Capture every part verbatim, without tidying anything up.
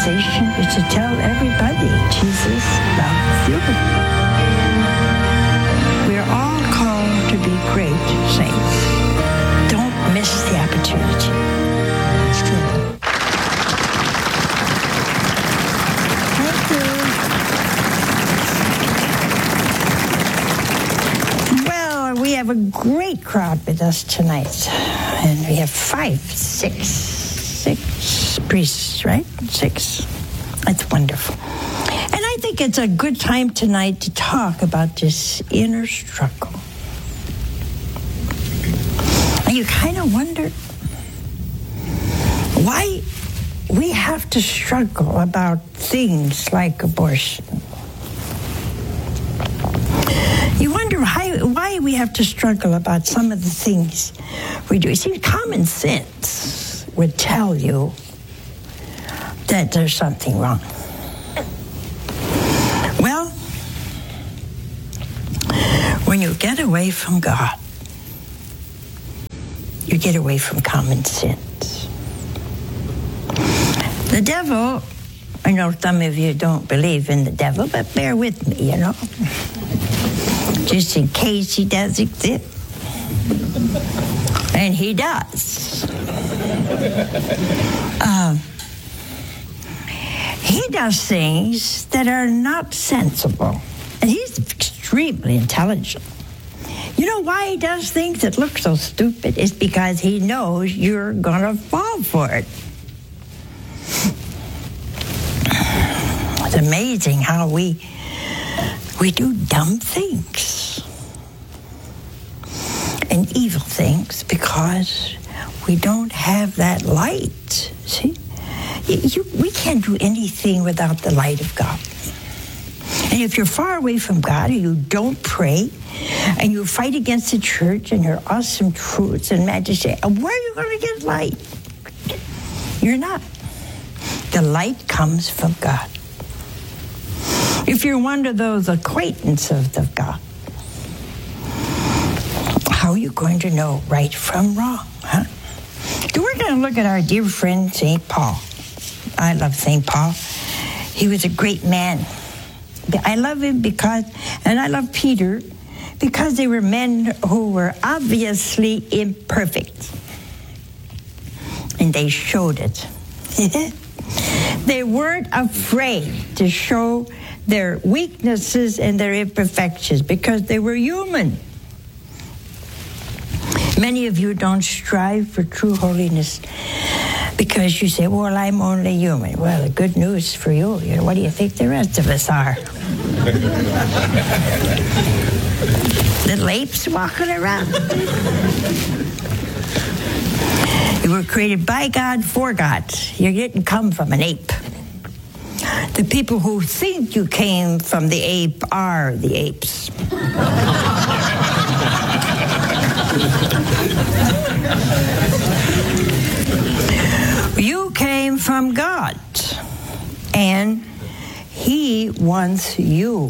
sensation is to tell everybody Jesus loves you. We're all called to be great saints. Don't miss the opportunity. It's true. Thank you. Well, we have a great crowd with us tonight. And we have five, six, six priests, right? Six. That's wonderful. And I think it's a good time tonight to talk about this inner struggle. And you kind of wonder why we have to struggle about things like abortion. You wonder why, why we have to struggle about some of the things we do. You see, common sense would tell you that there's something wrong. Well, when you get away from God, you get away from common sense. The devil, I know some of you don't believe in the devil, but bear with me, you know. Just in case he does exist. And he does. Um, he does things that are not sensible. And he's extremely intelligent. You know why he does things that look so stupid? It's because he knows you're going to fall for it. It's amazing how we we do dumb things and evil things because we don't have that light. See, you, you, we can't do anything without the light of God. And if you're far away from God and you don't pray and you fight against the church and your awesome truths and majesty, where are you going to get light? You're not. The light comes from God. If you're one of those acquaintances of God, how are you going to know right from wrong, huh? We're going to look at our dear friend, Saint Paul. I love Saint Paul. He was a great man. I love him because, and I love Peter, because they were men who were obviously imperfect. And they showed it. They weren't afraid to show their weaknesses and their imperfections because they were human. Many of you don't strive for true holiness because you say, well, I'm only human. Well, the good news for you, you know, what do you think the rest of us are? Little apes walking around. You were created by God, for God. You didn't come from an ape. The people who think you came from the ape are the apes. You came from God, and He wants you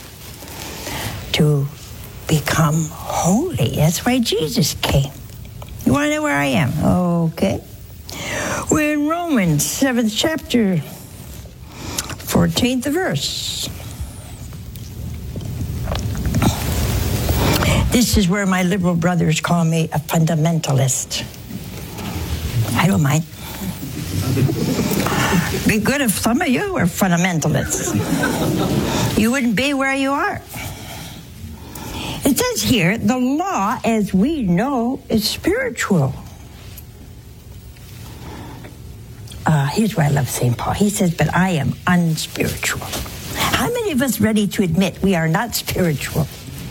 to become holy. That's why Jesus came. You want to know where I am? Okay. We're in Romans, seventh chapter, fourteenth verse. This is where my liberal brothers call me a fundamentalist. I don't mind. Be good if some of you were fundamentalists. You wouldn't be where you are. It says here, the law, as we know, is spiritual. Uh, here's why I love Saint Paul. He says, but I am unspiritual. How many of us ready to admit we are not spiritual?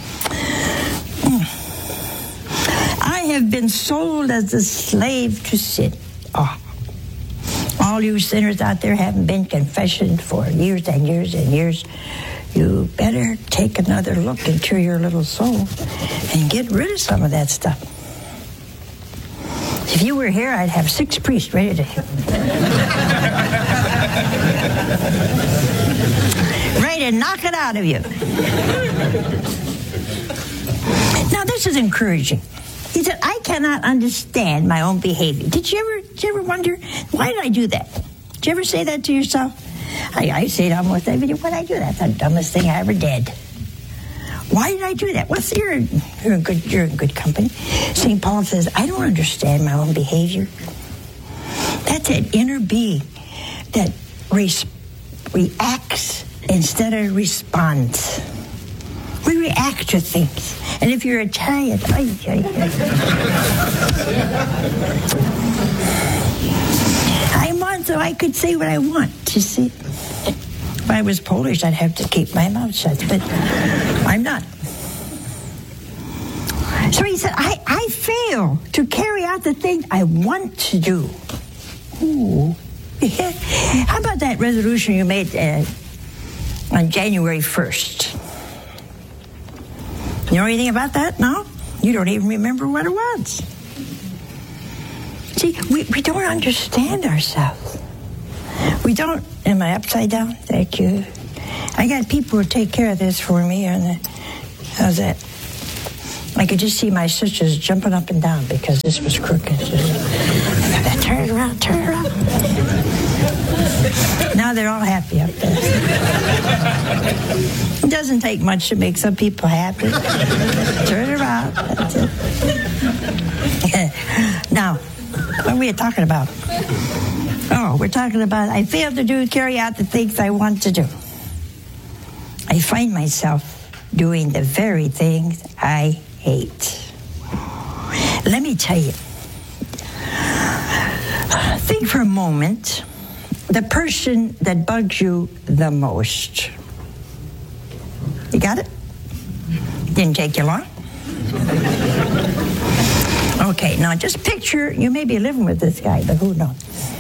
I have been sold as a slave to sin. Oh. All you sinners out there haven't been confession for years and years and years. You better take another look into your little soul and get rid of some of that stuff. If you were here, I'd have six priests ready to ready to knock it out of you. Now, this is encouraging. He said, I cannot understand my own behavior. Did you ever, did you ever wonder, why did I do that? Did you ever say that to yourself? I, I say it almost every day. What did I do? That's the dumbest thing I ever did. Why did I do that? Well, you're, you're, in good, you're in good company. Saint Paul says, I don't understand my own behavior. That's an inner being that re- reacts instead of responds. We react to things. And if you're Italian, ay, ay, ay. I'm on, so I could say what I want, you see. If I was Polish, I'd have to keep my mouth shut, but I'm not. So he said, I, I fail to carry out the thing I want to do. Ooh. How about that resolution you made uh, on January first? You know anything about that? No? You don't even remember what it was. See, we, we don't understand ourselves. We don't. Am I upside down? Thank you. I got people who take care of this for me. And uh, how's that? I could just see my sisters jumping up and down because this was crooked. Turn it around, turn it around. Now they're all happy up there. It doesn't take much to make some people happy. Turn it around. That's it. Now, what are we talking about? Oh, we're talking about I fail to do, carry out the things I want to do. I find myself doing the very things I hate. Let me tell you. Think for a moment, the person that bugs you the most. You got it? Didn't take you long? Okay, now just picture, you may be living with this guy, but who knows?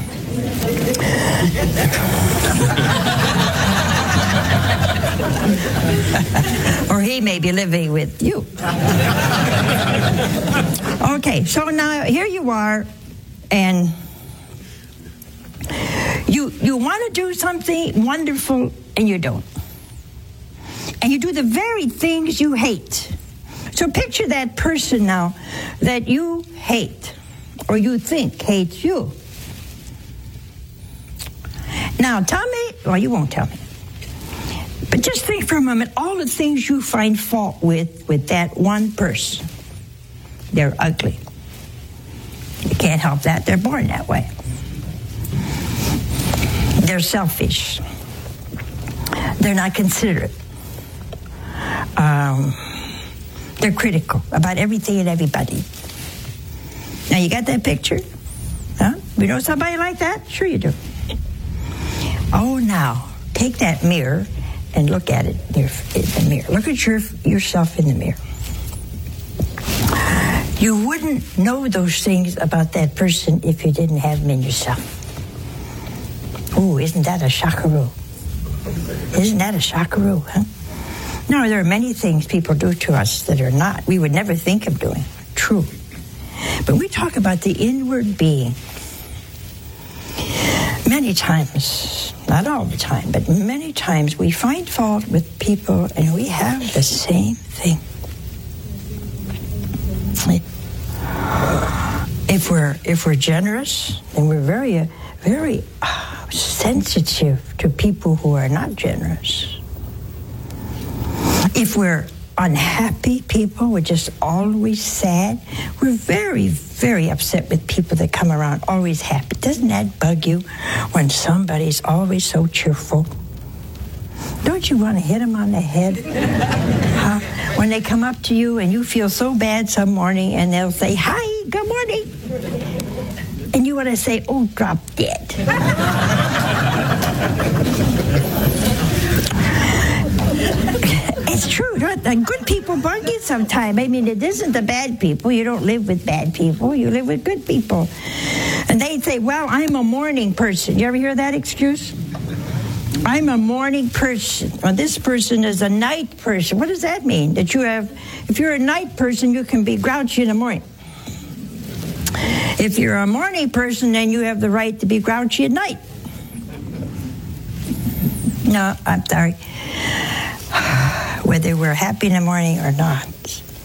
Or he may be living with you. Okay, so now here you are, and you you want to do something wonderful, and you don't. And you do the very things you hate. So picture that person now that you hate, or you think hates you. Now, tell me, well, you won't tell me, but just think for a moment all the things you find fault with, with that one person. They're ugly. You can't help that. They're born that way. They're selfish. They're not considerate. Um, they're critical about everything and everybody. Now, you got that picture? Huh? You know somebody like that? Sure you do. Oh, now, take that mirror and look at it in the mirror. Look at your, yourself in the mirror. You wouldn't know those things about that person if you didn't have them in yourself. Ooh, isn't that a shockaroo? Isn't that a shockaroo, huh? No, there are many things people do to us that are not, we would never think of doing. True. But we talk about the inward being. Many times, not all the time, but many times we find fault with people and we have the same thing. If we're if we're generous, then we're very, uh, very uh, sensitive to people who are not generous. If we're unhappy people, we're just always sad. We're very, very upset with people that come around always happy. Doesn't that bug you when somebody's always so cheerful? Don't you want to hit them on the head? Huh? When they come up to you and you feel so bad some morning and they'll say, hi, good morning. And you want to say, oh, drop dead. It's true. The good people bug you sometime. I mean, it isn't the bad people. You don't live with bad people. You live with good people. And they say, well, I'm a morning person. You ever hear that excuse? I'm a morning person. Well, this person is a night person. What does that mean? That you have, if you're a night person, you can be grouchy in the morning. If you're a morning person, then you have the right to be grouchy at night. No, I'm sorry. Whether we're happy in the morning or not,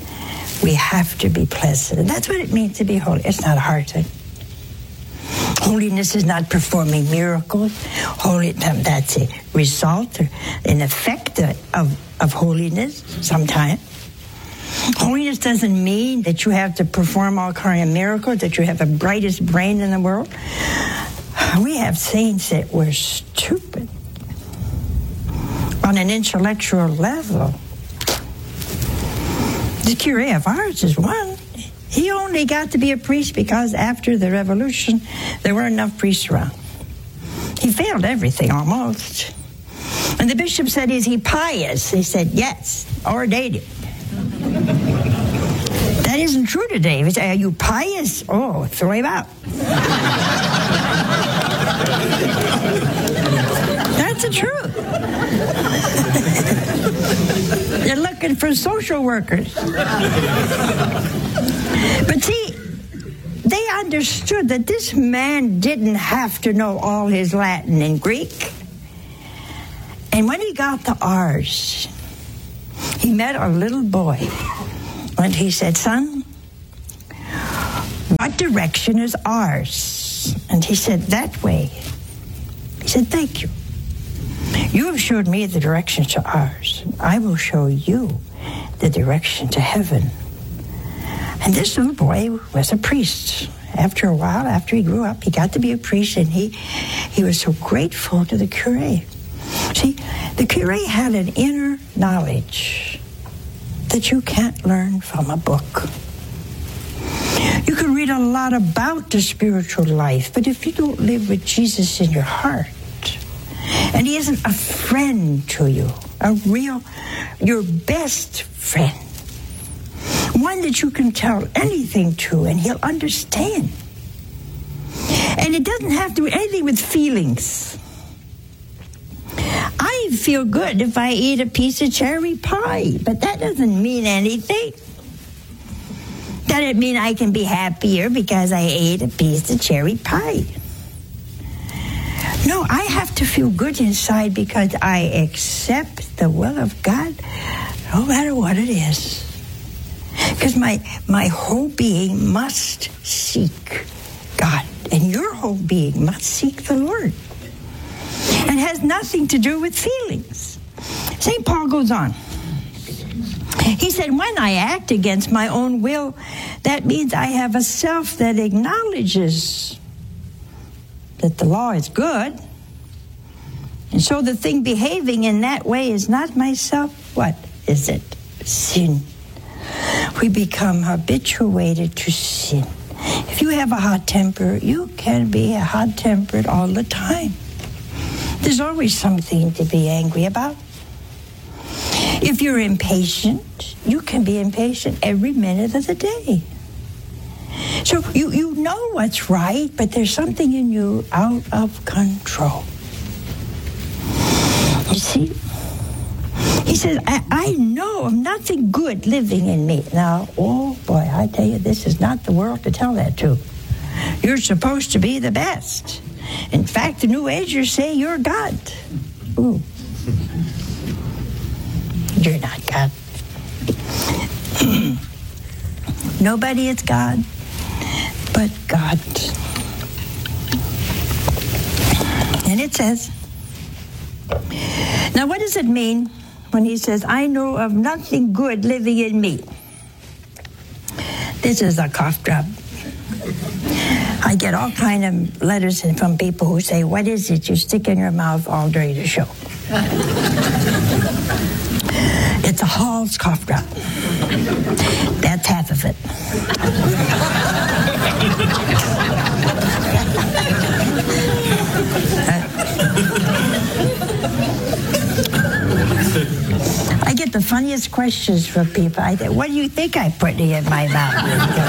we have to be pleasant. And that's what it means to be holy. It's not a hard thing. Holiness is not performing miracles. Holy, that's a result or an effect of, of holiness sometimes. Holiness doesn't mean that you have to perform all kind of miracles, that you have the brightest brain in the world. We have saints that were stupid on an intellectual level. The curé of Ars is one. He only got to be a priest because after the revolution, there weren't enough priests around. He failed everything almost. And the bishop said, is he pious? He said, yes, ordained. That isn't true today. He said, are you pious? Oh, throw him out. That's the truth. They're looking for social workers. But see, they understood that this man didn't have to know all his Latin and Greek. And when he got to Ars, he met a little boy. And he said, son, what direction is Ars? And he said, that way. He said, thank you. You have showed me the direction to Ars. I will show you the direction to heaven. And this little boy was a priest. After a while, after he grew up, he got to be a priest, and he, he was so grateful to the curé. See, the curé had an inner knowledge that you can't learn from a book. You can read a lot about the spiritual life, but if you don't live with Jesus in your heart, and he isn't a friend to you, a real, your best friend, one that you can tell anything to and he'll understand. And it doesn't have to do anything with feelings. I feel good if I eat a piece of cherry pie, but that doesn't mean anything. Doesn't mean I can be happier because I ate a piece of cherry pie. No, I have to feel good inside because I accept the will of God no matter what it is. Because my, my whole being must seek God. And your whole being must seek the Lord. And has nothing to do with feelings. Saint Paul goes on. He said, when I act against my own will, that means I have a self that acknowledges that the law is good. And so the thing behaving in that way is not myself. What is it? Sin. We become habituated to sin. If you have a hot temper, you can be hot-tempered all the time. There's always something to be angry about. If you're impatient, you can be impatient every minute of the day. So you, you know what's right, but there's something in you out of control. You see? He says, I, I know of nothing good living in me. Now, oh boy, I tell you, this is not the world to tell that to. You're supposed to be the best. In fact, the New Agers say you're God. Ooh. You're not God. Nobody is God but God. And it says, now what does it mean when he says, I know of nothing good living in me? This is a cough drop. I get all kind of letters from people who say, what is it you stick in your mouth all during the show? It's a Hall's cough drop. That's half of it. I get the funniest questions from people. I think, what do you think I put in my mouth?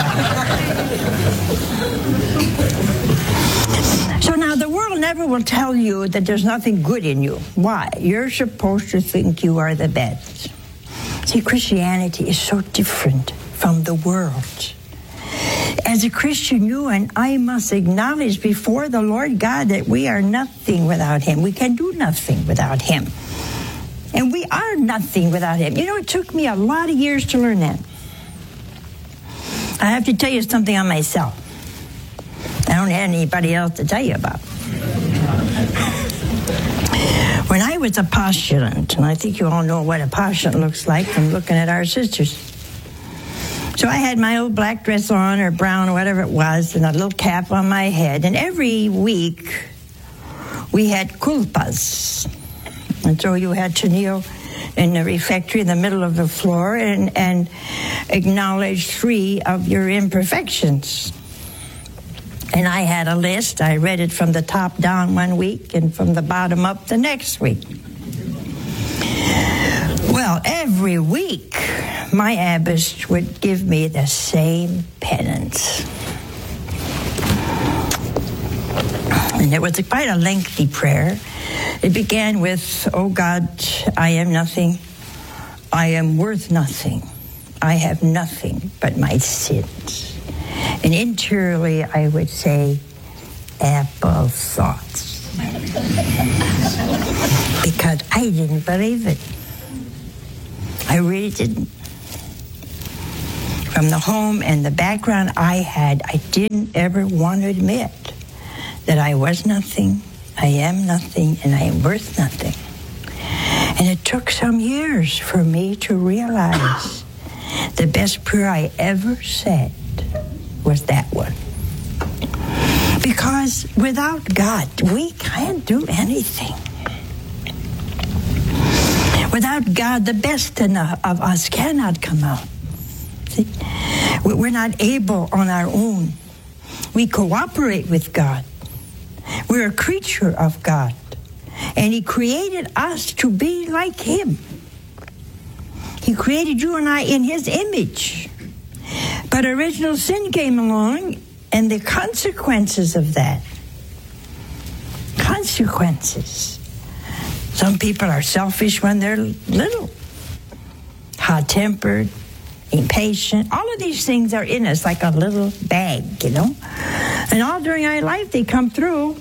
So now the world never will tell you that there's nothing good in you. Why? You're supposed to think you are the best. See, Christianity is so different from the world. As a Christian, you and I must acknowledge before the Lord God that we are nothing without him. We can do nothing without him. And we are nothing without him. You know, it took me a lot of years to learn that. I have to tell you something on myself. I don't have anybody else to tell you about. When I was a postulant, and I think you all know what a postulant looks like from looking at our sisters. So I had my old black dress on, or brown, or whatever it was, and a little cap on my head. And every week, we had kulpas. And so you had to kneel in the refectory in the middle of the floor and, and acknowledge three of your imperfections. And I had a list. I read it from the top down one week and from the bottom up the next week. Well, every week, my abbess would give me the same penance. And it was quite a lengthy prayer. It began with, "Oh God, I am nothing. I am worth nothing. I have nothing but my sins." And interiorly, I would say, "Apple thoughts." Because I didn't believe it. I really didn't. From the home and the background I had, I didn't ever want to admit that I was nothing, I am nothing, and I am worth nothing. And it took some years for me to realize the best prayer I ever said was that one. Because without God, we can't do anything. Without God, the best enough of us cannot come out. See? We're not able on our own. We cooperate with God. We're a creature of God. And He created us to be like Him. He created you and I in His image. But original sin came along, and the consequences of that. Consequences. Some people are selfish when they're little, hot-tempered, impatient. All of these things are in us like a little bag, you know. And all during our life they come through.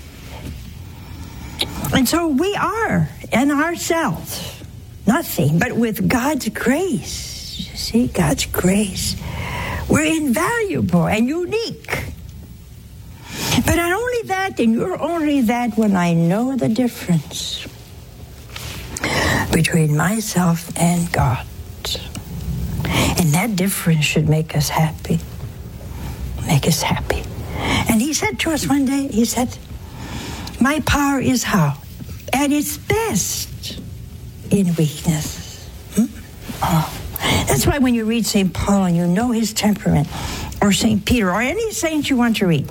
And so we are, in ourselves, nothing. But with God's grace, you see, God's grace, we're invaluable and unique. But not only that, and you're only that when I know the difference between myself and God. And that difference should make us happy. Make us happy. And He said to us one day, He said, "My power is how? At its best in weakness." Hmm? Oh. That's why when you read Saint Paul and you know his temperament, or Saint Peter, or any saint you want to read,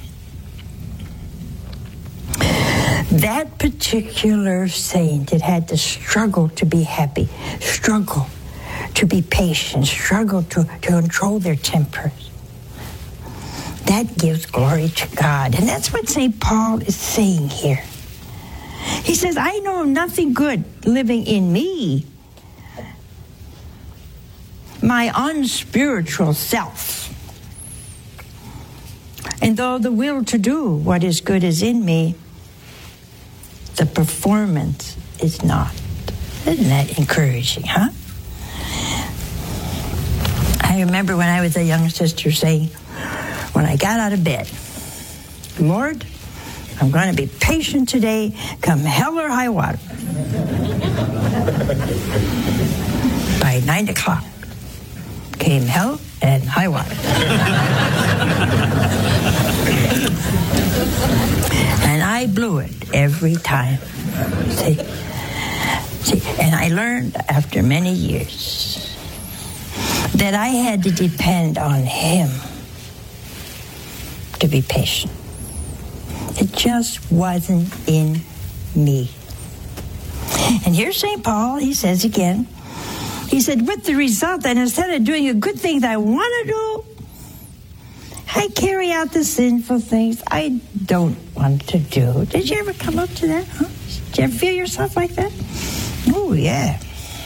that particular saint, it had to struggle to be happy, struggle to be patient, struggle to, to control their tempers. That gives glory to God. And that's what Saint Paul is saying here. He says, "I know nothing good living in me, my unspiritual self. And though the will to do what is good is in me, the performance is not." Isn't that encouraging, huh? I remember when I was a young sister saying, when I got out of bed, "Lord, I'm going to be patient today, come hell or high water." By nine o'clock, came hell and high water. And I blew it every time. See? See? And I learned after many years that I had to depend on Him to be patient. It just wasn't in me. And here's Saint Paul, he says again, he said, with the result that instead of doing a good thing that I want to do, I carry out the sinful things I don't want to do. Did you ever come up to that? Huh? Did you ever feel yourself like that? Oh, yeah.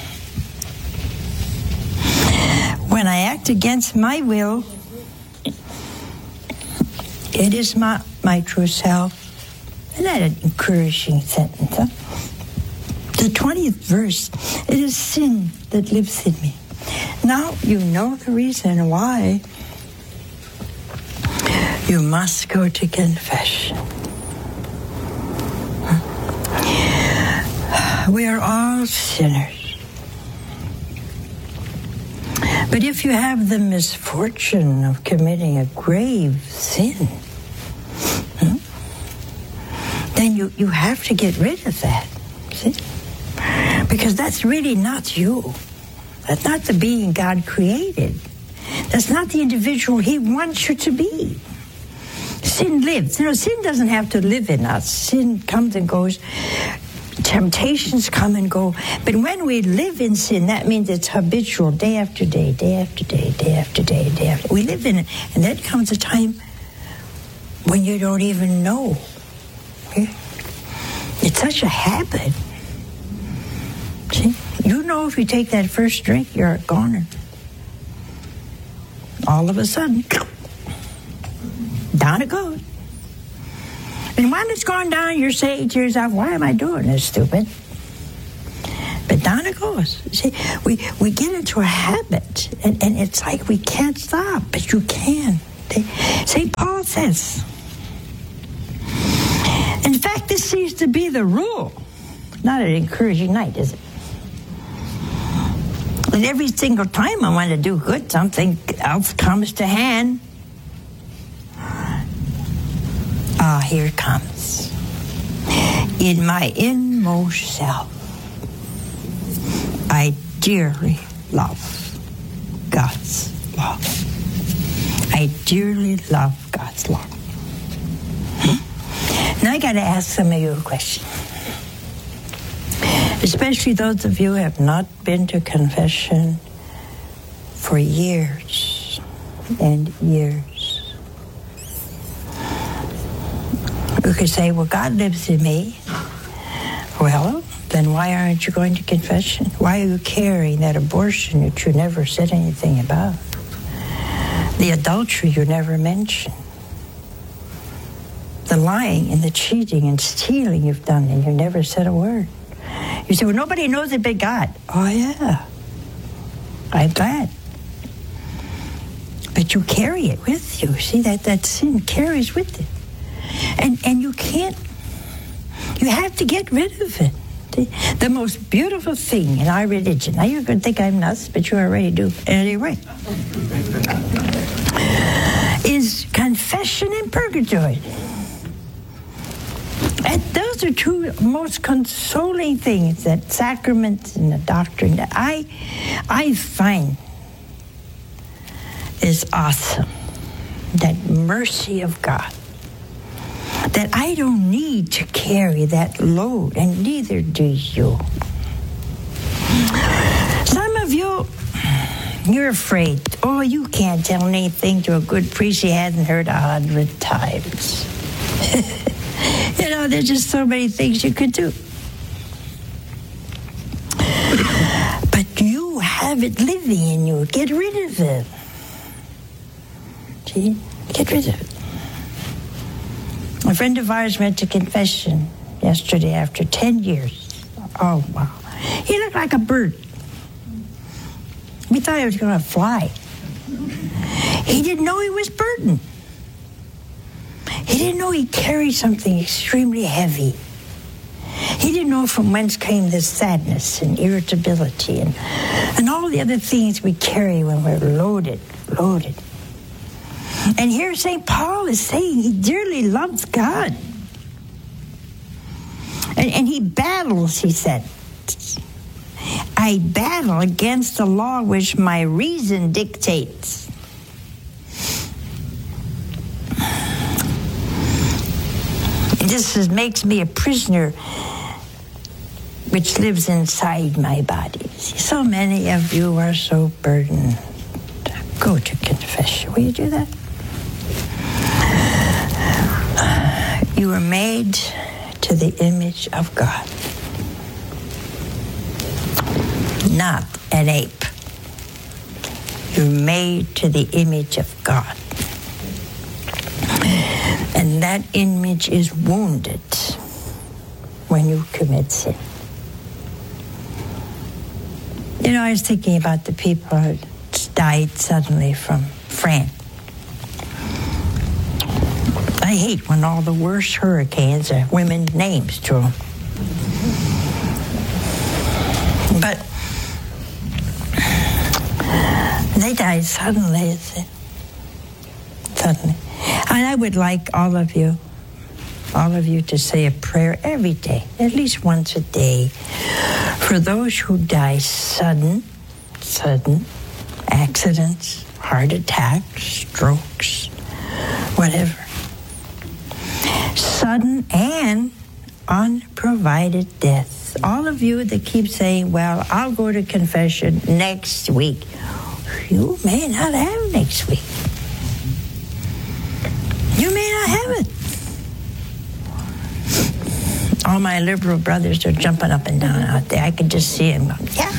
When I act against my will, it is not my true self. Isn't that an encouraging sentence, huh? The twentieth verse, it is sin that lives in me. Now you know the reason why You must go to confession. We are all sinners. But if you have the misfortune of committing a grave sin, then you, you have to get rid of that. See? Because that's really not you. That's not the being God created. That's not the individual He wants you to be. Sin lives. You know, sin doesn't have to live in us. Sin comes and goes. Temptations come and go. But when we live in sin, that means it's habitual, day after day, day after day, day after day, day after day. We live in it. And then comes a time when you don't even know. Okay? It's such a habit. See? You know if you take that first drink, you're a goner. All of a sudden, down it goes. And when it's gone down, you're saying to yourself, why am I doing this, stupid? But down it goes. See, we, we get into a habit, and, and it's like we can't stop, but you can. Saint Paul says, in fact, this seems to be the rule. Not an encouraging night, is it? And every single time I want to do good, something else comes to hand. Ah, here it comes. In my inmost self, I dearly love God's law. I dearly love God's law. Hmm? Now I got to ask some of you a question. Especially those of you who have not been to confession for years and years. You could say, well, God lives in me. Well, then why aren't you going to confession? Why are you carrying that abortion that you never said anything about? The adultery you never mentioned? The lying and the cheating and stealing you've done and you never said a word? You say, well, nobody knows it but God. Oh, yeah. I'm glad. But you carry it with you. See, that, that sin carries with it. And and you can't, you have to get rid of it. The most beautiful thing in our religion, now you're going to think I'm nuts, but you already do anyway, is confession and purgatory. And those are two most consoling things, that sacrament and the doctrine, that I, I find is awesome. That mercy of God. That I don't need to carry that load, and neither do you. Some of you, you're afraid. Oh, you can't tell anything to a good priest you hadn't heard a hundred times. You know, there's just so many things you could do. But you have it living in you. Get rid of it. See? Get rid of it. A friend of ours went to confession yesterday after ten years. Oh, wow. He looked like a bird. We thought he was going to fly. He didn't know he was burdened. He didn't know he carried something extremely heavy. He didn't know from whence came this sadness and irritability and, and all the other things we carry when we're loaded, loaded. And here Saint Paul is saying he dearly loves God. And, and he battles, he said. I battle against the law which my reason dictates. This is, makes me a prisoner which lives inside my body. See, so many of you are so burdened. Go to confession. Will you do that? You were made to the image of God, not an ape. You're made to the image of God. And that image is wounded when you commit sin. You know, I was thinking about the people who died suddenly from France. I hate when all the worst hurricanes are women's names to them. But they died suddenly, suddenly. And I would like all of you, all of you to say a prayer every day, at least once a day, for those who die sudden, sudden accidents, heart attacks, strokes, whatever. Sudden and unprovided death. All of you that keep saying, well, I'll go to confession next week. You may not have next week. You may not have it. All my liberal brothers are jumping up and down out there. I can just see them going, yeah.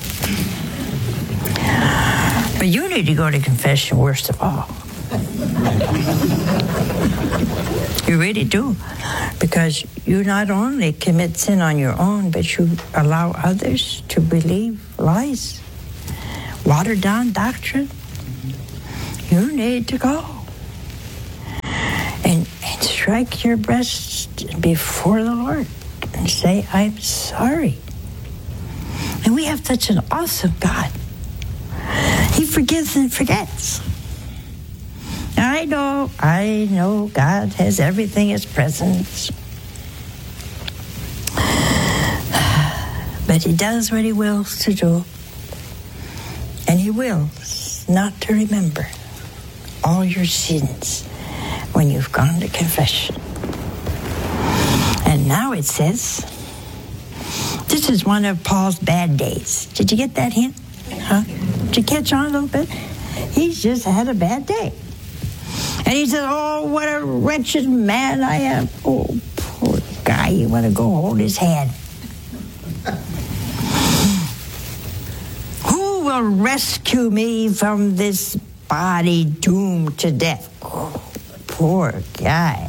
But you need to go to confession worst of all. You really do. Because you not only commit sin on your own, but you allow others to believe lies, watered down doctrine. You need to go and, and strike your breast before the Lord and say, I'm sorry. And we have such an awesome God. He forgives and forgets. I know, I know God has everything in His presence. But He does what He wills to do. And He wills not to remember all your sins when you've gone to confession. And now it says, this is one of Paul's bad days. Did you get that hint? Huh? Did you catch on a little bit? He's just had a bad day. And he says, oh, what a wretched man I am. Oh, poor guy. You want to go hold his hand. Who will rescue me from this body doomed to death? Oh, poor guy.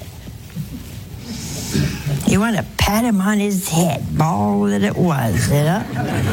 You want to pat him on his head, ball that it was, you know?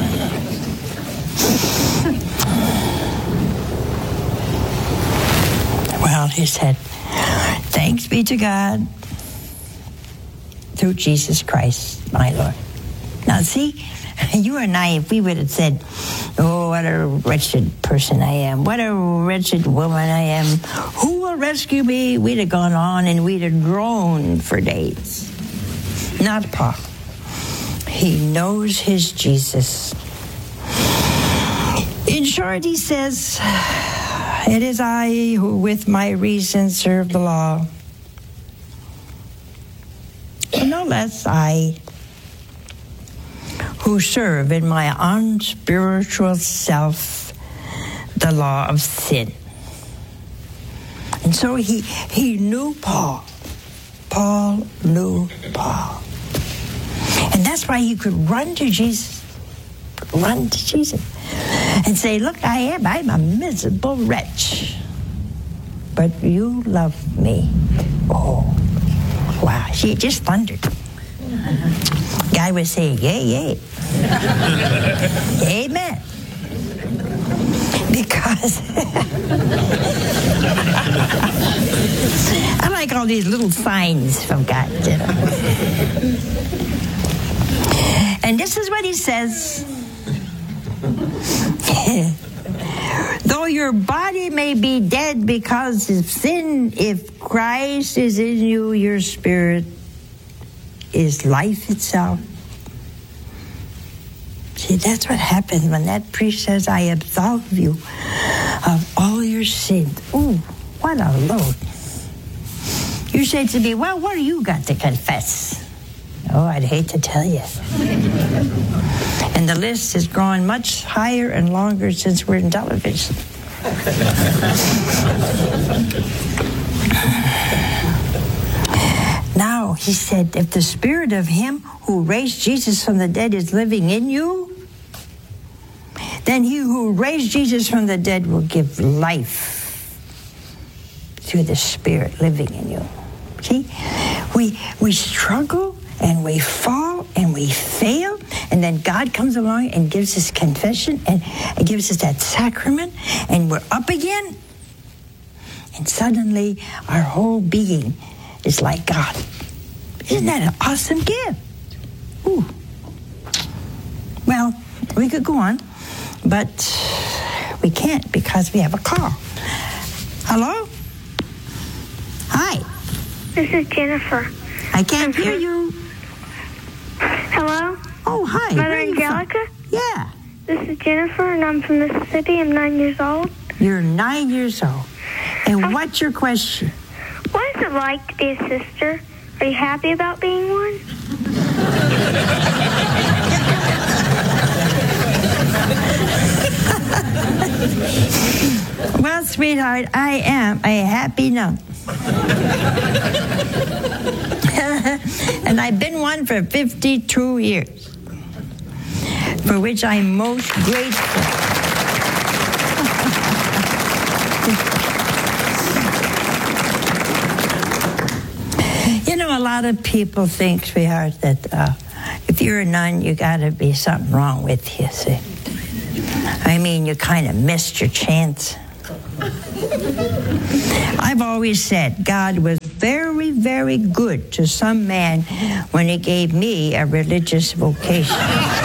Well, he said, thanks be to God through Jesus Christ, my Lord. Now, see, you and I, if we would have said, oh, what a wretched person I am, what a wretched woman I am, who will rescue me? We'd have gone on and we'd have groaned for days. Not Paul. He knows his Jesus. In short, he says, it is I who with my reason serve the law. No less I who serve in my unspiritual self the law of sin. And so he, he knew Paul. Paul knew Paul. And that's why he could run to Jesus. Run to Jesus. And say, look, I am, I'm a miserable wretch. But you love me. Oh, wow. See, it just thundered. Guy was saying, yay, yay. Amen. Because I like all these little signs from God, you know. And this is what he says. Though your body may be dead because of sin, if Christ is in you, your spirit is life itself. See, that's what happens when that priest says, I absolve you of all your sins. Ooh, what a load. You say to me, well, what do you got to confess? Oh, I'd hate to tell you. And the list is growing much higher and longer since we're in television. Now, he said, if the spirit of him who raised Jesus from the dead is living in you, then he who raised Jesus from the dead will give life through the spirit living in you. See, we we struggle and we fall and we fail, and then God comes along and gives us confession and, and gives us that sacrament, and we're up again. And suddenly our whole being is like God. Isn't that an awesome gift? Ooh. Well, we could go on, but we can't because we have a call. Hello? Hi. This is Jennifer. I can't hear you. Hello? Oh, hi. Mother Where are you Angelica? from? Yeah. This is Jennifer, and I'm from Mississippi. I'm nine years old. You're nine years old. And Um, what's your question? What is it like to be a sister? Are you happy about being one? Well, sweetheart, I am a happy nun. And I've been one for fifty-two years, for which I'm most grateful. You know, a lot of people think, sweetheart, that uh, if you're a nun, you got to be something wrong with you, see? I mean, you kind of missed your chance. I've always said God was very, very good to some man when he gave me a religious vocation.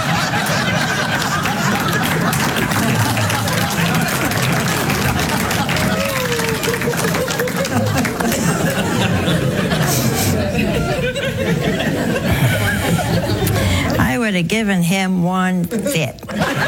I would have given him one fit.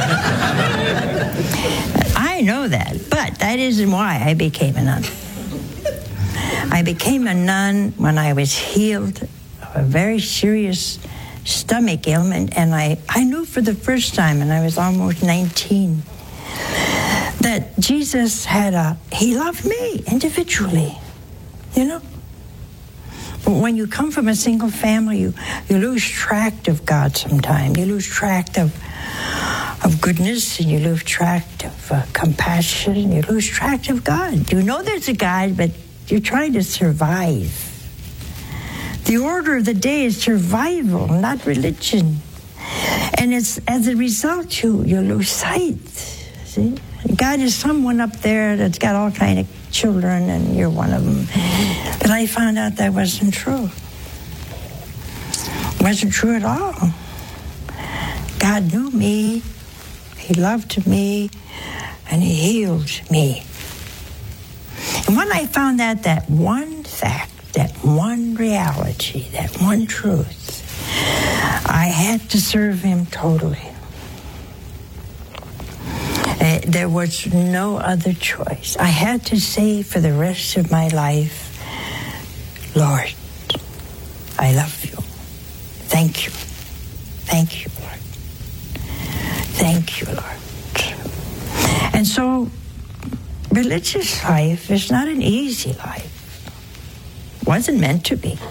I know that, but that isn't why I became a nun. I became a nun when I was healed of a very serious stomach ailment, and I, I knew for the first time, and I was almost nineteen, that Jesus had a, he loved me individually, you know? When you come from a single family, you, you lose track of God sometimes. You lose track of of goodness, and you lose track of uh, compassion, and you lose track of God. You know there's a God, but you're trying to survive. The order of the day is survival, not religion. And it's as a result, you, you lose sight. See? God is someone up there that's got all kind of children, and you're one of them. But I found out that wasn't true. It wasn't true at all. God knew me, he loved me, and he healed me. And when I found out that one fact, that one reality, that one truth, I had to serve him totally. Uh, there was no other choice. I had to say for the rest of my life, Lord, I love you. Thank you. Thank you, Lord. Thank you, Lord. And so, religious life is not an easy life. Wasn't meant to be.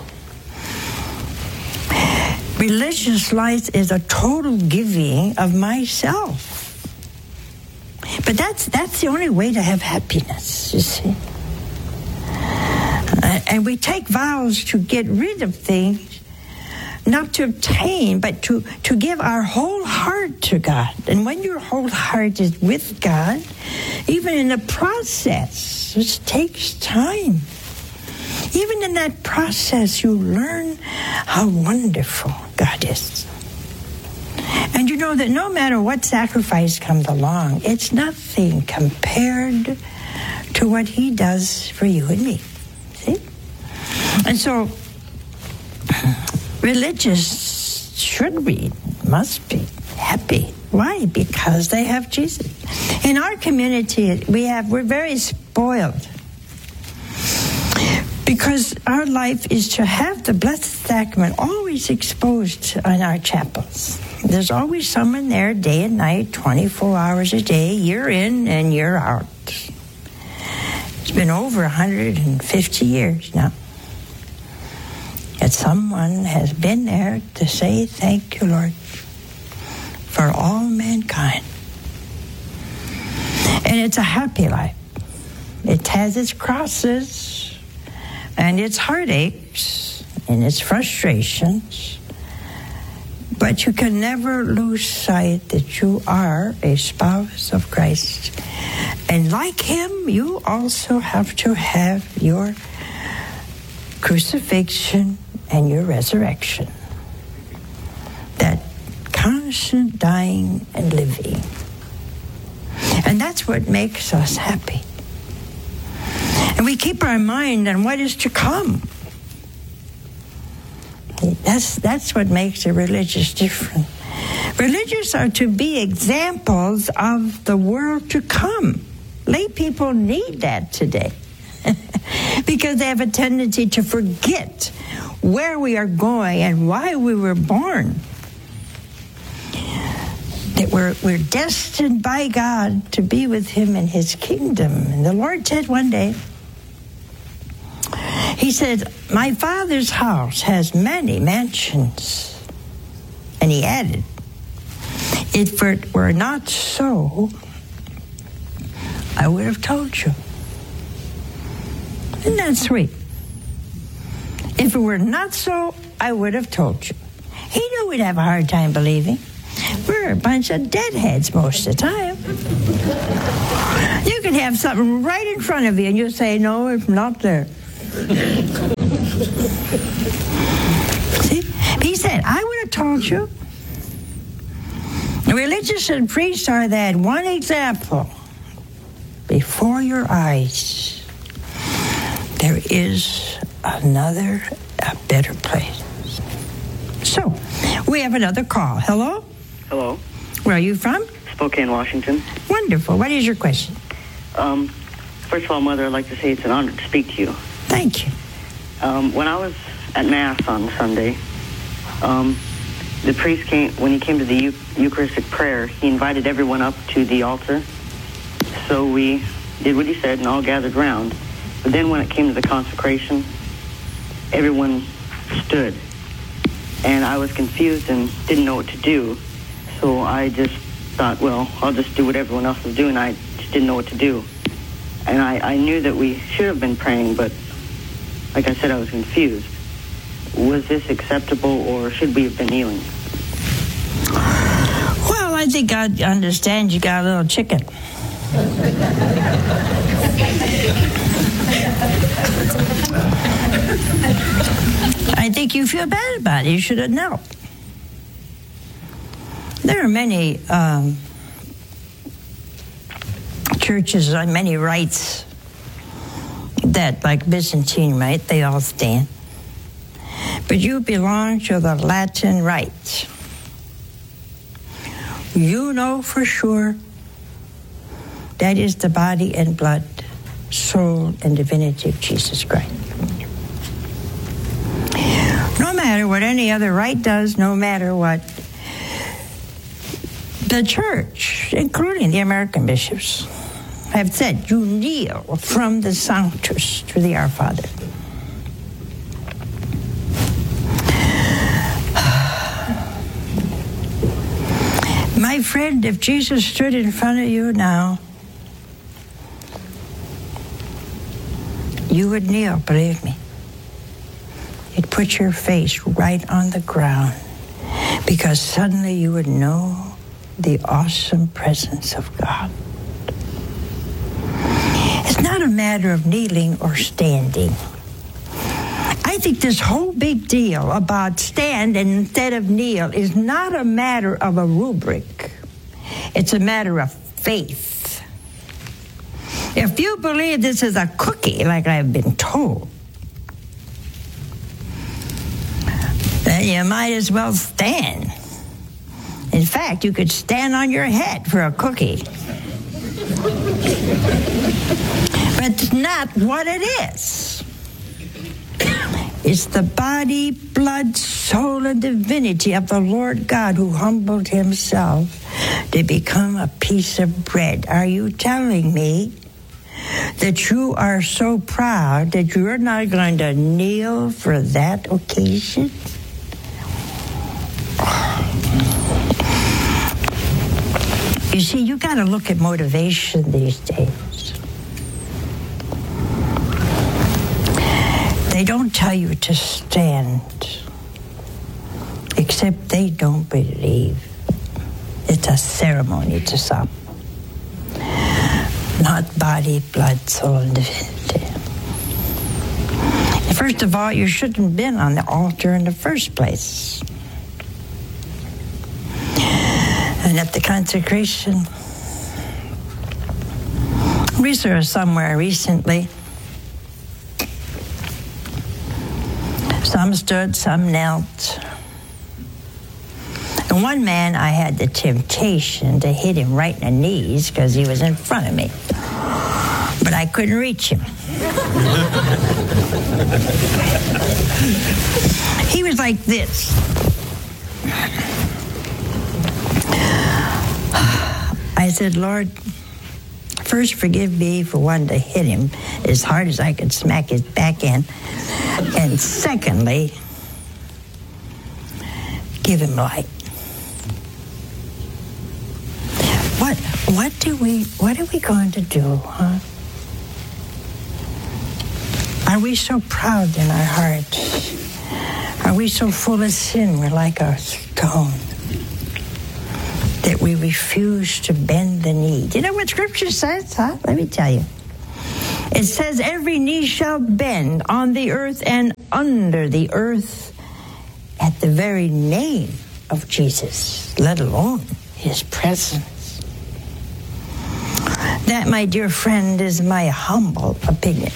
Religious life is a total giving of myself. But that's that's the only way to have happiness, you see. Uh, and we take vows to get rid of things, not to obtain, but to, to give our whole heart to God. And when your whole heart is with God, even in the process, it takes time. Even in that process, you learn how wonderful God is. And you know that no matter what sacrifice comes along, it's nothing compared to what he does for you and me. See? And so, religious should be, must be happy. Why? Because they have Jesus. In our community, we have, we're very spoiled. Because our life is to have the Blessed Sacrament always exposed in our chapels. There's always someone there day and night, twenty-four hours a day, year in and year out. It's been over one hundred fifty years now. That someone has been there to say, thank you, Lord, for all mankind. And it's a happy life. It has its crosses and its heartaches and its frustrations. But you can never lose sight that you are a spouse of Christ. And like him, you also have to have your crucifixion and your resurrection. That constant dying and living. And that's what makes us happy. And we keep our mind on what is to come. That's, that's what makes the religious different. Religious are to be examples of the world to come. Lay people need that today because they have a tendency to forget where we are going and why we were born. That we're, we're destined by God to be with him in his kingdom. And the Lord said one day, he said, my Father's house has many mansions. And he added, if it were not so, I would have told you. Isn't that sweet? If it were not so, I would have told you. He knew we'd have a hard time believing. We're a bunch of deadheads most of the time. You can have something right in front of you and you'll say, no, it's not there. See? He said, I would have told you. Religious and priests are that one example. Before your eyes, there is another, a better place. So, we have another call. Hello? Hello. Where are you from? Spokane, Washington. Wonderful. What is your question? Um, first of all, Mother, I'd like to say it's an honor to speak to you. Thank you. Um, when I was at Mass on Sunday, um, the priest came, when he came to the Eu- Eucharistic prayer, he invited everyone up to the altar. So we did what he said and all gathered round. But then when it came to the consecration, everyone stood. And I was confused and didn't know what to do. So I just thought, well, I'll just do what everyone else was doing. I just didn't know what to do. And I, I knew that we should have been praying, but like I said, I was confused. Was this acceptable, or should we have been kneeling? Well, I think I understand you got a little chicken. I think you feel bad about it. You should have knelt. There are many um, churches on many rites that, like Byzantine rite, they all stand. But you belong to the Latin rite. You know for sure that is the body and blood, soul, and divinity of Jesus Christ. No matter what any other rite does, no matter what the church, including the American bishops, have said, you kneel from the Sanctus to the Our Father. My friend, if Jesus stood in front of you now, you would kneel, believe me. You'd put your face right on the ground because suddenly you would know the awesome presence of God. It's not a matter of kneeling or standing. I think this whole big deal about stand instead of kneel is not a matter of a rubric. It's a matter of faith. If you believe this is a cookie, like I've been told, then you might as well stand. In fact, you could stand on your head for a cookie. But it's not what it is. It's the body, blood, soul, and divinity of the Lord God who humbled himself to become a piece of bread. Are you telling me that you are so proud that you're not going to kneel for that occasion? You see, you got to look at motivation these days. They don't tell you to stand, except they don't believe. It's a ceremony to some. Not body, blood, soul, and divinity. If First of all, you shouldn't have been on the altar in the first place. And at the consecration, we saw somewhere recently, some stood, some knelt. And one man, I had the temptation to hit him right in the knees because he was in front of me. But I couldn't reach him. He was like this. I said, Lord, first forgive me for wanting to hit him as hard as I could smack his back end. And secondly, give him light. What what do we what are we going to do, huh? Are we so proud in our hearts? Are we so full of sin we're like a stone that we refuse to bend the knee? Do you know what Scripture says, huh? Let me tell you. It says, every knee shall bend on the earth and under the earth at the very name of Jesus, let alone his presence. That, my dear friend, is my humble opinion.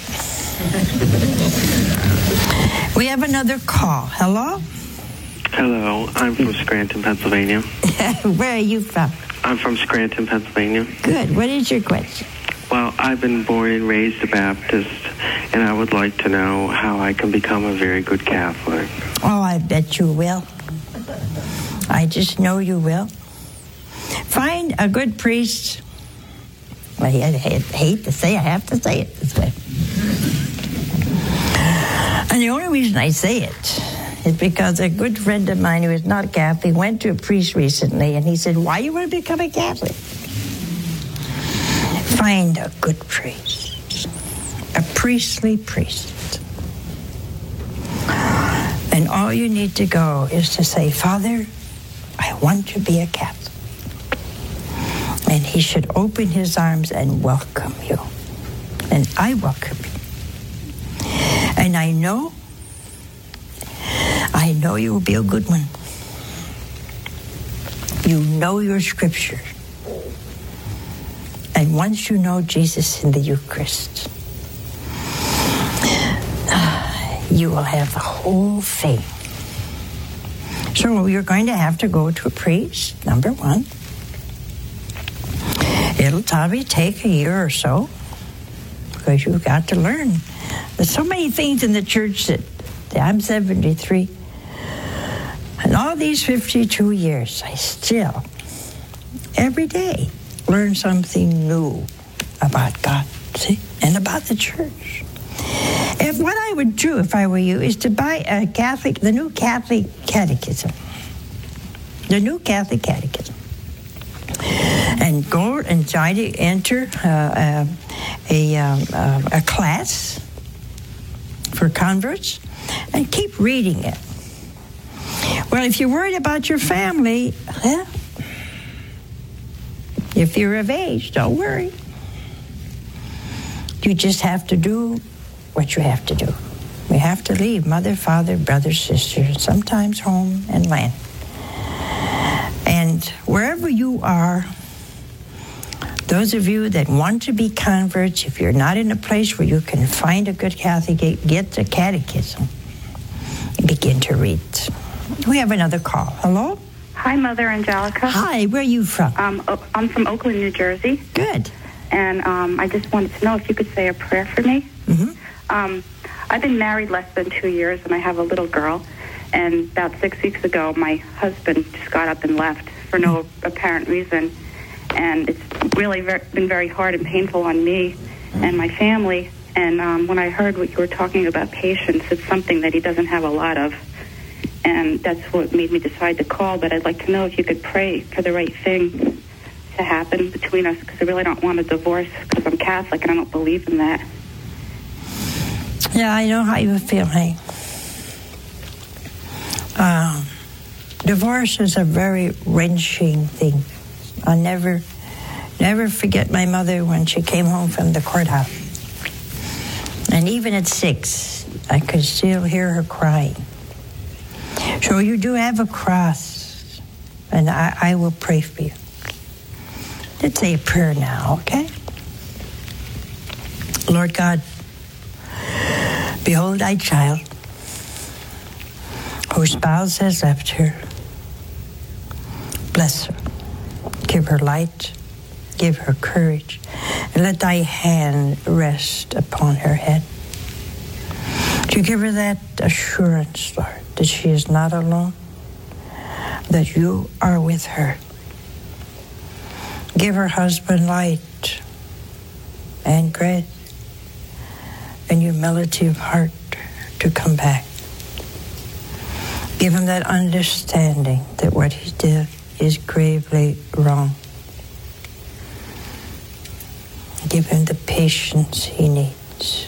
We have another call. Hello? Hello, I'm from Scranton, Pennsylvania. Where are you from? I'm from Scranton, Pennsylvania. Good. What is your question? Well, I've been born and raised a Baptist, and I would like to know how I can become a very good Catholic. Oh, I bet you will. I just know you will. Find a good priest. Well, I hate to say, I have to say it this way. And the only reason I say it is because a good friend of mine who is not a Catholic went to a priest recently, and he said, why do you want to become a Catholic? Find a good priest, a priestly priest. And all you need to go is to say, Father, I want to be a Catholic. And he should open his arms and welcome you. And I welcome you. And I know, I know you will be a good one. You know your scripture. And once you know Jesus in the Eucharist, you will have the whole thing. So you're going to have to go to a priest, number one. It'll probably take a year or so because you've got to learn. There's so many things in the church that I'm seventy-three. And all these fifty-two years, I still, every day, learn something new about God, see, and about the church. If what I would do if I were you is to buy a Catholic, the new Catholic Catechism, the new Catholic Catechism, and go and try to enter uh, uh, a um, uh, a class for converts, and keep reading it. Well, if you're worried about your family, well, if you're of age, don't worry. You just have to do what you have to do. We have to leave mother, father, brother, sister, sometimes home and land. And wherever you are, those of you that want to be converts, if you're not in a place where you can find a good Catholic, get the catechism and begin to read. We have another call. Hello? Hi, Mother Angelica. Hi, where are you from? Um, o- I'm from Oakland, New Jersey. Good. And um, I just wanted to know if you could say a prayer for me. Mm-hmm. Um, I've been married less than two years, and I have a little girl. And about six weeks ago, my husband just got up and left for no apparent reason. And it's really ver- been very hard and painful on me and my family. And um, when I heard what you were talking about patience, it's something that he doesn't have a lot of. And that's what made me decide to call. But I'd like to know if you could pray for the right thing to happen between us, because I really don't want a divorce because I'm Catholic and I don't believe in that. Yeah, I know how you feel, honey. Um, divorce is a very wrenching thing. I'll never, never forget my mother when she came home from the courthouse. And even at six, I could still hear her crying. So you do have a cross, and I, I will pray for you. Let's say a prayer now, okay? Lord God, behold thy child, whose spouse has left her. Bless her. Give her light. Give her courage. And let thy hand rest upon her head. To give her that assurance, Lord, that she is not alone, that you are with her. Give her husband light and grace and humility of heart to come back. Give him that understanding that what he did is gravely wrong. Give him the patience he needs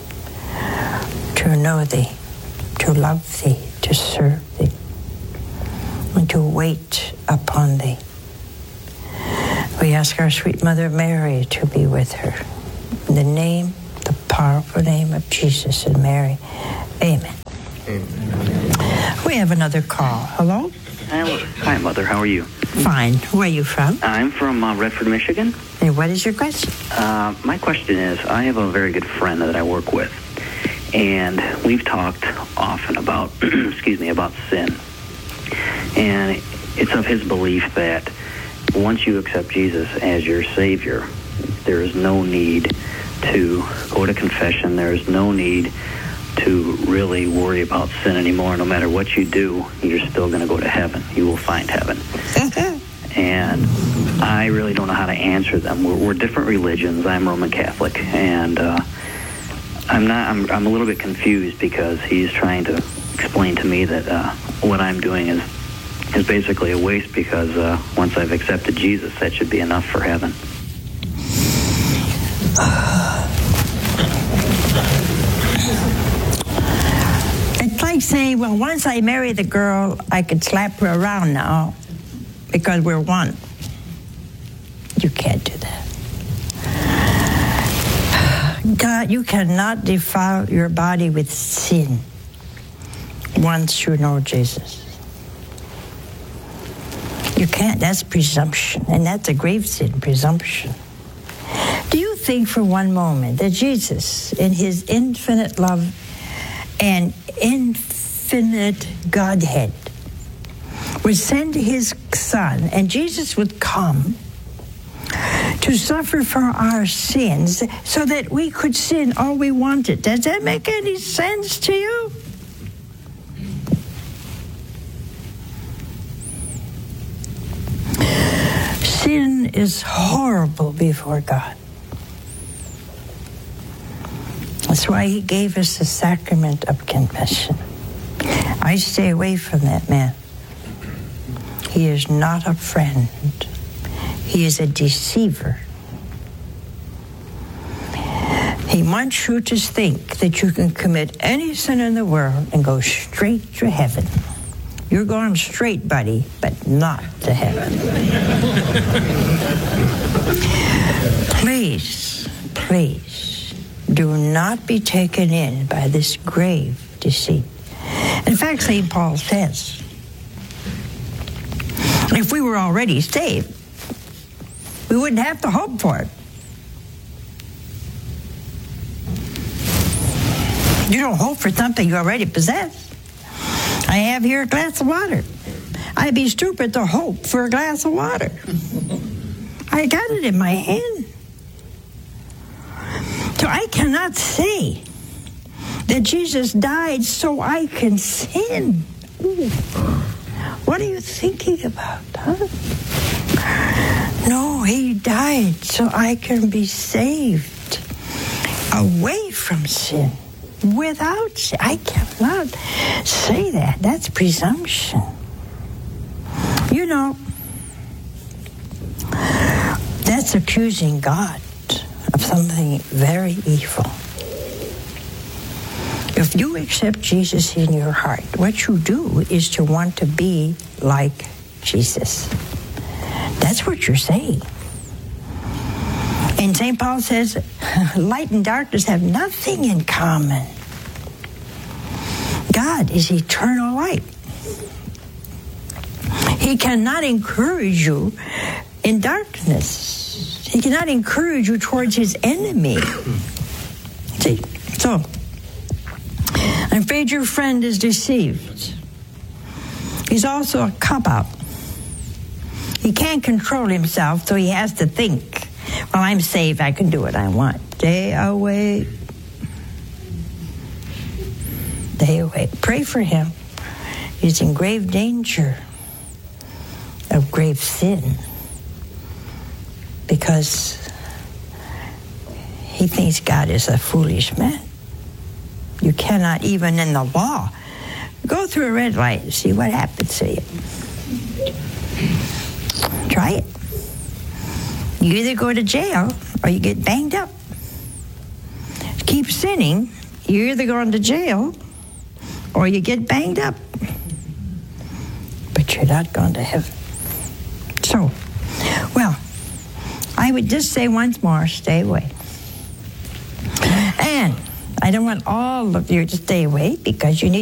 to know thee, to love thee, to serve thee, and to wait upon thee. We ask our sweet Mother Mary to be with her. In the name, the powerful name of Jesus and Mary. Amen. Amen. We have another call. Hello? Hi, Mother. How are you? Fine. Where are you from? I'm from uh, Redford, Michigan. And what is your question? Uh, my question is, I have a very good friend that I work with, and we've talked often about, excuse me, about sin. And it's of his belief that once you accept Jesus as your Savior, there is no need to go to confession. There is no need to really worry about sin anymore. No matter what you do, you're still going to go to heaven. You will find heaven. And I really don't know how to answer them. We're, we're different religions. I'm Roman Catholic, and uh, I'm not. I'm, I'm a little bit confused because he's trying to explain to me that uh, what I'm doing is is basically a waste because uh, once I've accepted Jesus, that should be enough for heaven. It's like saying, well, once I marry the girl, I could slap her around now because we're one. You can't do that. God, you cannot defile your body with sin once you know Jesus. You can't. That's presumption, and that's a grave sin, presumption. Do you think for one moment that Jesus, in his infinite love and infinite Godhead, would send his Son, and Jesus would come to suffer for our sins so that we could sin all we wanted? Does that make any sense to you? Sin is horrible before God. That's why he gave us the sacrament of confession. I stay away from that man. He is not a friend. He is a deceiver. He wants you to think that you can commit any sin in the world and go straight to heaven. You're going straight, buddy, but not to heaven. Please, please, do not be taken in by this grave deceit. In fact, Saint Paul says, if we were already saved, we wouldn't have to hope for it. You don't hope for something you already possess. I have here a glass of water. I'd be stupid to hope for a glass of water. I got it in my hand. So I cannot say that Jesus died so I can sin. Ooh. What are you thinking about, huh? No, he died so I can be saved away from sin. Without sin. I cannot say that. That's presumption. You know, that's accusing God of something very evil. If you accept Jesus in your heart, what you do is to want to be like Jesus. That's what you're saying. And Saint Paul says, light and darkness have nothing in common. God is eternal light. He cannot encourage you in darkness. He cannot encourage you towards his enemy. See? So, I'm afraid your friend is deceived. He's also a cop-out. He can't control himself, so he has to think, well, I'm saved, I can do what I want. Stay away. Stay away. Pray for him. He's in grave danger of grave sin because he thinks God is a foolish man. You cannot, even in the law, go through a red light and see what happens to you. Try it. You either go to jail or you get banged up. Keep sinning, you're either going to jail or you get banged up. But you're not going to heaven. So, well, I would just say once more, stay away. And I don't want all of you to stay away because you need